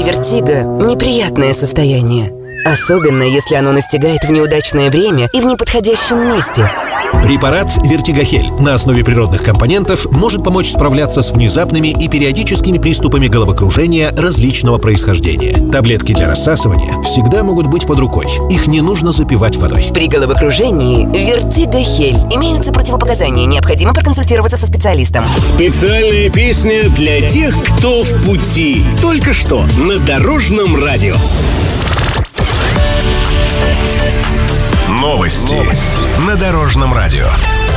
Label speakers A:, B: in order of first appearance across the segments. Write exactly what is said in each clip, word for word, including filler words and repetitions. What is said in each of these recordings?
A: Вертиго – неприятное состояние. Особенно, если оно настигает в неудачное время и в неподходящем месте.
B: Препарат «Вертигохель» на основе природных компонентов может помочь справляться с внезапными и периодическими приступами головокружения различного происхождения. Таблетки для рассасывания всегда могут быть под рукой. Их не нужно запивать водой.
A: При головокружении «Вертигохель» имеются противопоказания. Необходимо проконсультироваться со специалистом.
C: Специальная песня для тех, кто в пути. Только что на Дорожном радио.
D: Новости на Дорожном радио.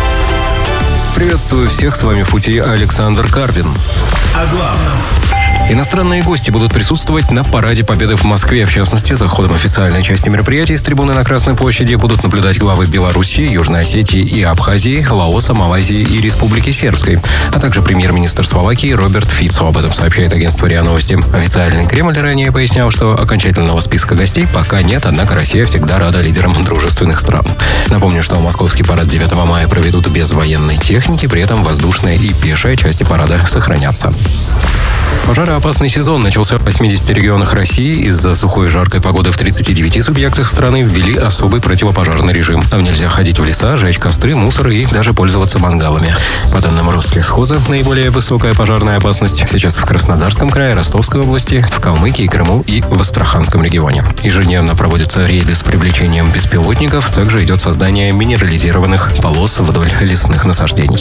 E: Приветствую всех, с вами в пути Александр Карпин.
D: О главном.
E: Иностранные гости будут присутствовать на Параде Победы в Москве. В частности, за ходом официальной части мероприятий с трибуны на Красной площади будут наблюдать главы Беларуси, Южной Осетии и Абхазии, Лаоса, Малайзии и Республики Сербской, а также премьер-министр Словакии Роберт Фицо. Об этом сообщает агентство РИА Новости. Официальный Кремль ранее пояснял, что окончательного списка гостей пока нет, однако Россия всегда рада лидерам дружественных стран. Напомню, что московский парад девятого мая проведут без военной техники, при этом воздушная и пешая части парада сохранятся. Пожароопасный сезон начался в восьмидесяти регионах России. Из-за сухой и жаркой погоды в тридцати девяти субъектах страны ввели особый противопожарный режим. Там нельзя ходить в леса, жечь костры, мусор и даже пользоваться мангалами. По данным Рослесхоза, наиболее высокая пожарная опасность сейчас в Краснодарском крае, Ростовской области, в Калмыкии, Крыму и в Астраханском регионе. Ежедневно проводятся рейды с привлечением беспилотников. Также идет создание минерализированных полос вдоль лесных насаждений.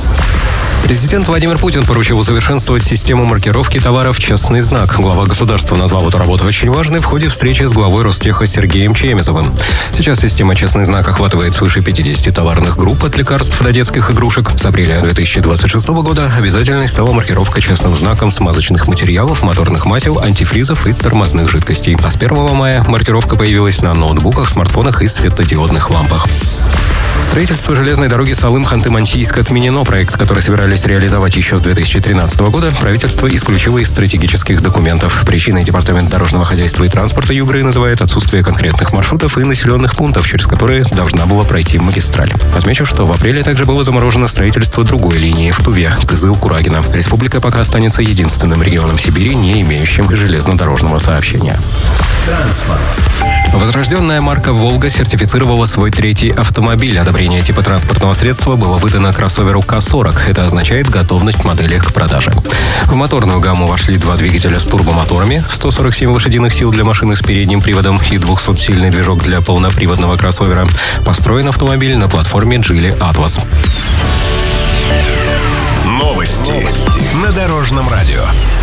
E: Президент Владимир Путин поручил усовершенствовать систему маркировки товаров «Честный знак». Глава государства назвал эту работу очень важной в ходе встречи с главой Ростеха Сергеем Чемезовым. Сейчас система «Честный знак» охватывает свыше пятидесяти товарных групп от лекарств до детских игрушек. С апреля две тысячи двадцать шестого года обязательной стала маркировка честным знаком смазочных материалов, моторных масел, антифризов и тормозных жидкостей. А с первого мая маркировка появилась на ноутбуках, смартфонах и светодиодных лампах. Строительство железной дороги Салым-Ханты-Мансийск отменено. Проект, который собирались реализовать еще с две тысячи тринадцатого года, правительство исключило из стратегических документов. Причиной Департамент дорожного хозяйства и транспорта Югры называет отсутствие конкретных маршрутов и населенных пунктов, через которые должна была пройти магистраль. Отмечу, что в апреле также было заморожено строительство другой линии в Туве, Кызыл-Курагино. Республика пока останется единственным регионом Сибири, не имеющим железнодорожного сообщения.
D: Транспорт.
E: Возрожденная марка «Волга» сертифицировала свой третий автомобиль. Одобрение типа транспортного средства было выдано кроссоверу К сорок. Это означает готовность модели к продаже. В моторную гамму вошли два двигателя с турбомоторами, сто сорок семь лошадиных сил для машины с передним приводом и двухсотсильный движок для полноприводного кроссовера. Построен автомобиль на платформе Geely Atlas.
D: Новости на Дорожном радио.